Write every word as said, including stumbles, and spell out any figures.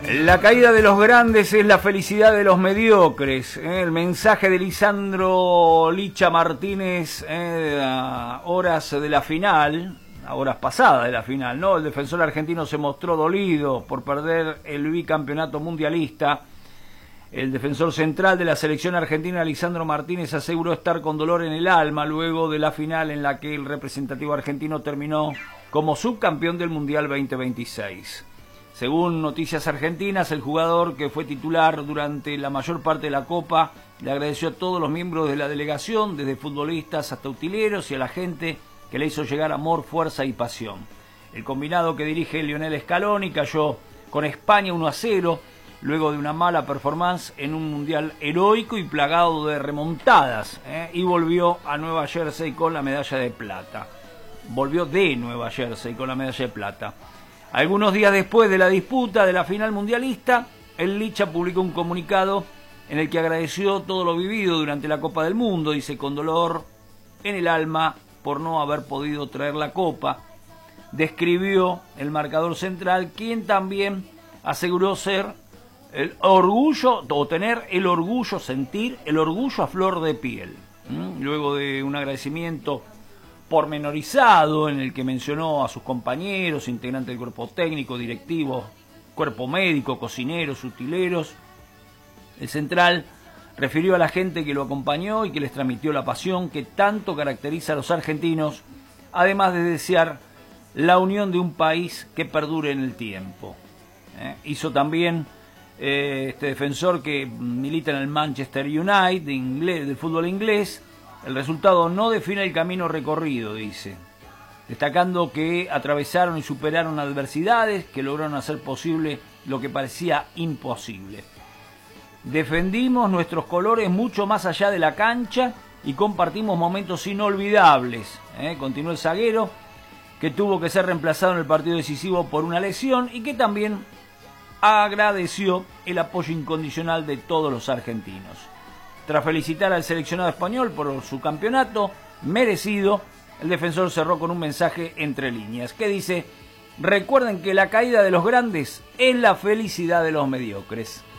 La caída de los grandes es la felicidad de los mediocres. ¿eh? El mensaje de Lisandro Licha Martínez eh, a horas de la final, a horas pasadas de la final, ¿no? El defensor argentino se mostró dolido por perder el bicampeonato mundialista. El defensor central de la selección argentina, Lisandro Martínez, aseguró estar con dolor en el alma luego de la final en la que el representativo argentino terminó como subcampeón del Mundial veinte veintiséis. Según Noticias Argentinas, el jugador que fue titular durante la mayor parte de la Copa le agradeció a todos los miembros de la delegación, desde futbolistas hasta utileros, y a la gente que le hizo llegar amor, fuerza y pasión. El combinado que dirige Lionel Scaloni cayó con España uno a cero, luego de una mala performance en un mundial heroico y plagado de remontadas, ¿eh? y volvió a Nueva Jersey con la medalla de plata. Volvió de Nueva Jersey con la medalla de plata. Algunos días después de la disputa de la final mundialista, el Licha publicó un comunicado en el que agradeció todo lo vivido durante la Copa del Mundo, dice, con dolor en el alma por no haber podido traer la Copa. Describió el marcador central, quien también aseguró ser el orgullo, o tener el orgullo, sentir el orgullo a flor de piel. ¿Mm? Luego de un agradecimiento pormenorizado en el que mencionó a sus compañeros, integrantes del cuerpo técnico, directivo, cuerpo médico, cocineros, utileros, el central refirió a la gente que lo acompañó y que les transmitió la pasión que tanto caracteriza a los argentinos, además de desear la unión de un país que perdure en el tiempo. ¿Eh? Hizo también eh, este defensor que milita en el Manchester United de inglés, del fútbol inglés. El resultado no define el camino recorrido, dice, destacando que atravesaron y superaron adversidades que lograron hacer posible lo que parecía imposible. Defendimos nuestros colores mucho más allá de la cancha y compartimos momentos inolvidables, ¿eh? Continuó el zaguero, que tuvo que ser reemplazado en el partido decisivo por una lesión y que también agradeció el apoyo incondicional de todos los argentinos. Tras felicitar al seleccionado español por su campeonato merecido, el defensor cerró con un mensaje entre líneas que dice: recuerden que la caída de los grandes es la felicidad de los mediocres.